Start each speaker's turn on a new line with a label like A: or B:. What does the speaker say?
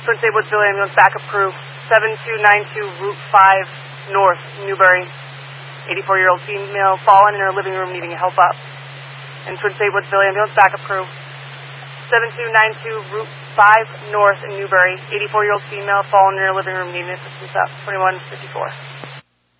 A: Prince Edward Woodsville Ambulance Backup Crew, 7292 Route 5 North, Newbury. 84-year-old female fallen in her living room needing help up. And Prince Edward Woodsville Ambulance Backup Crew, 7292 Route 5 North in Newbury. 84-year-old female fallen in her living room needing assistance up. 2154.